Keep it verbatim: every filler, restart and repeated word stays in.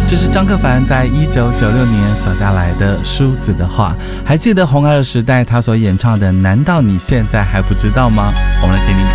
这是张克帆在一九九六年所带来的梳子的话。还记得红孩儿时代他所演唱的难道你现在还不知道吗？我们来听听看。